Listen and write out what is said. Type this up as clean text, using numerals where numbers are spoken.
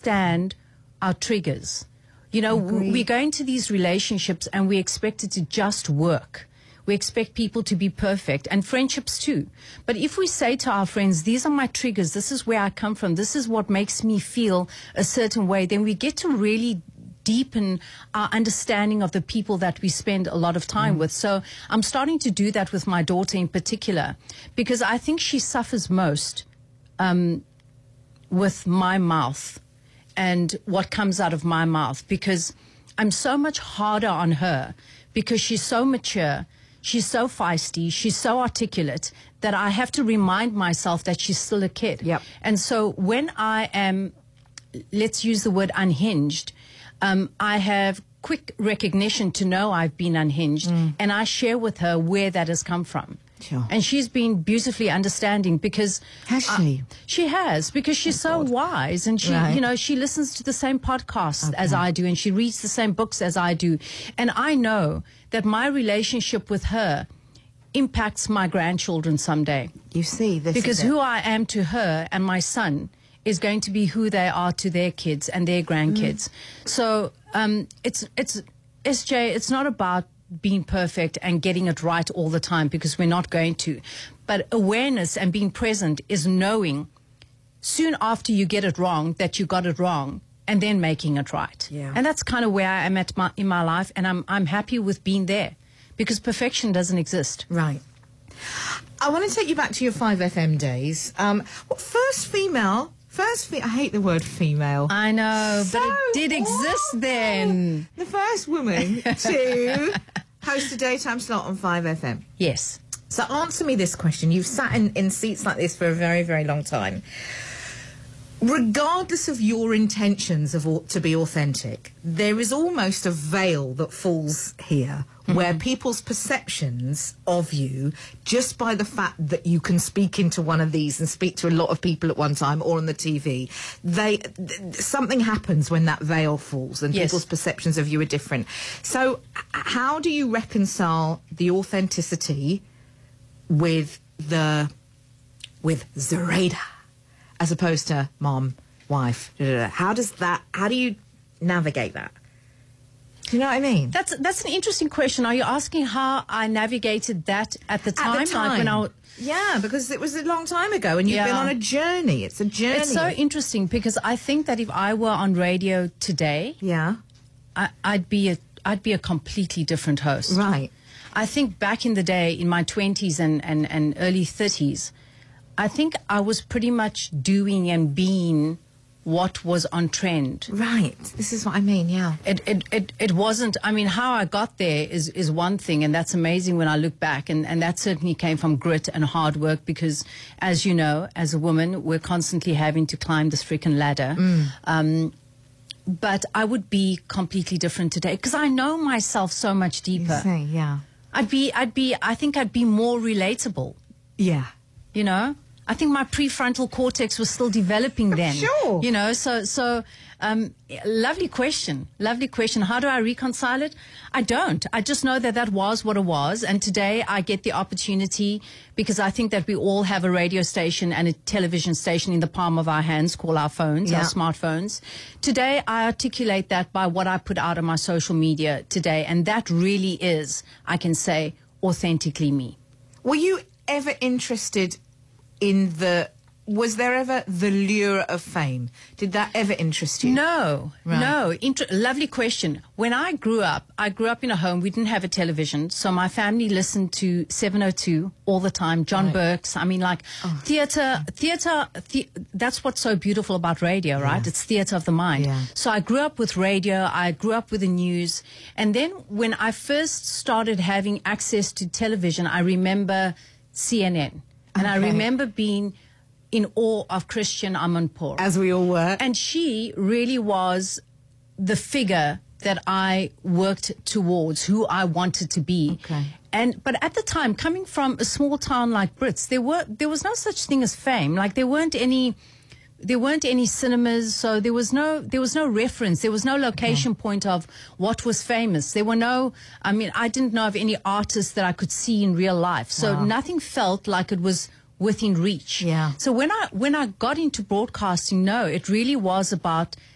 understand our triggers. You know, we go into these relationships and we expect it to just work. We expect people to be perfect, and friendships too. But if we say to our friends, these are my triggers, this is where I come from, this is what makes me feel a certain way, then we get to really deepen our understanding of the people that we spend a lot of time with. So I'm starting to do that with my daughter in particular, because I think she suffers most with my mouth and what comes out of my mouth, because I'm so much harder on her because she's so mature. She's so feisty, she's so articulate that I have to remind myself that she's still a kid. Yep. And so when I am, let's use the word unhinged, I have quick recognition to know I've been unhinged, and I share with her where that has come from. Sure. And she's been beautifully understanding because... Has she? She has, because she's so wise, and she, Right. you know, she listens to the same podcasts as I do, and she reads the same books as I do. And I know that my relationship with her impacts my grandchildren someday. You see, this Because is it. who I am to her and my son is going to be who they are to their kids and their grandkids. So it's SJ, it's not about being perfect and getting it right all the time, because we're not going to. But awareness and being present is knowing soon after you get it wrong that you got it wrong, and then making it right. Yeah. And that's kind of where I am in my life, and I'm happy with being there, because perfection doesn't exist. Right. I want to take you back to your 5FM days. First female, I hate the word female. I know, So but it did exist awful. then. The first woman to host a daytime slot on 5FM. Yes. So answer me this question. You've sat in seats like this for a very, very long time. Regardless of your intentions to be authentic, there is almost a veil that falls here where people's perceptions of you, just by the fact that you can speak into one of these and speak to a lot of people at one time or on the TV, something happens when that veil falls and Yes. people's perceptions of you are different. So how do you reconcile the authenticity with Zoraida as opposed to mom, wife? How do you navigate that? Do you know what I mean? That's an interesting question. Are you asking how I navigated that at the time? At the time. Like when I... Yeah, because it was a long time ago and you've been Yeah. on a journey. It's a journey. It's so interesting, because I think that if I were on radio today, Yeah, I'd be a completely different host. right. I think back in the day, in my 20s and early 30s, I think I was pretty much doing and being what was on trend. Right. This is what I mean, yeah. It wasn't, I mean, how I got there is one thing, and that's amazing when I look back, and that certainly came from grit and hard work, because, as you know, as a woman, we're constantly having to climb this freaking ladder. But I would be completely different today, because I know myself so much deeper. You see, yeah. I think I'd be more relatable, Yeah. you know? I think my prefrontal cortex was still developing then. Sure. You know, so lovely question. Lovely question. How do I reconcile it? I don't. I just know that was what it was. And today I get the opportunity, because I think that we all have a radio station and a television station in the palm of our hands, called our phones, Yeah. our smartphones. Today I articulate that by what I put out on my social media today. And that really is, I can say, authentically me. Were you ever interested in was there ever the lure of fame? Did that ever interest you? No, Right. no. Lovely question. When I grew up in a home, we didn't have a television, so my family listened to 702 all the time, John Burke's. I mean, like, theatre, that's what's so beautiful about radio, right? It's theatre of the mind. Yeah. So I grew up with radio, I grew up with the news, and then when I first started having access to television, I remember CNN, and I Okay. remember being in awe of Christian Amanpour. As we all were. And she really was the figure that I worked towards, who I wanted to be. Okay. But at the time, coming from a small town like Brits, there was no such thing as fame. Like, there weren't any cinemas, so there was no reference. There was no location point of what was famous. There were I didn't know of any artists that I could see in real life. So nothing felt like it was within reach. Yeah. So when I got into broadcasting, no, it really was about